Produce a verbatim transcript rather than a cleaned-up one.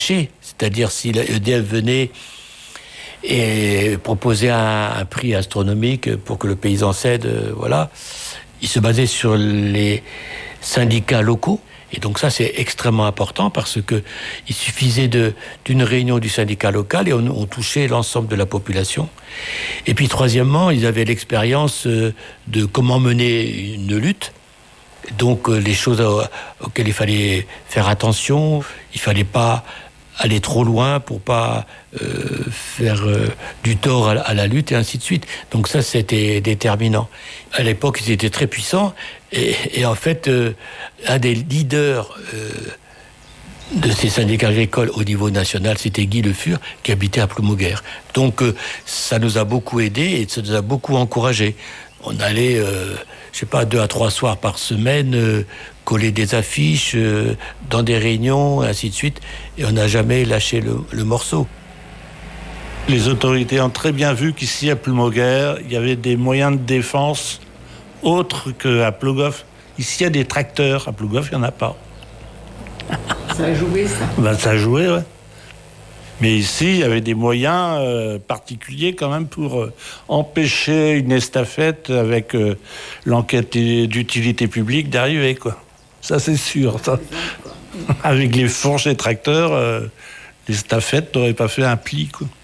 C'est-à-dire si l'E D F venait et proposait un, un prix astronomique pour que le paysan cède, euh, voilà. Il se basait sur les syndicats locaux. Et donc ça, c'est extrêmement important parce que il suffisait de, d'une réunion du syndicat local et on, on touchait l'ensemble de la population. Et puis troisièmement, ils avaient l'expérience de comment mener une lutte. Donc les choses auxquelles il fallait faire attention, il fallait pas aller trop loin pour pas euh, faire euh, du tort à, à la lutte et ainsi de suite. Donc ça, c'était déterminant. À l'époque, ils étaient très puissants et, et en fait, euh, un des leaders euh, de ces syndicats agricoles au niveau national, c'était Guy Le Fur, qui habitait à Ploumauguère. Donc euh, ça nous a beaucoup aidés et ça nous a beaucoup encouragés. On allait, euh, je sais pas, deux à trois soirs par semaine, euh, coller des affiches euh, dans des réunions, et ainsi de suite. Et on n'a jamais lâché le, le morceau. Les autorités ont très bien vu qu'ici, à Ploumauguère, il y avait des moyens de défense autres qu'à Plogoff. Ici, il y a des tracteurs. À Plogoff, il n'y en a pas. Ça a joué, ça Ben, ça a joué, ouais. Mais ici, il y avait des moyens euh, particuliers quand même pour euh, empêcher une estafette avec euh, l'enquête d'utilité publique d'arriver, quoi. Ça, c'est sûr. Ça. Avec les fourches et tracteurs, euh, l'estafette n'aurait pas fait un pli, quoi.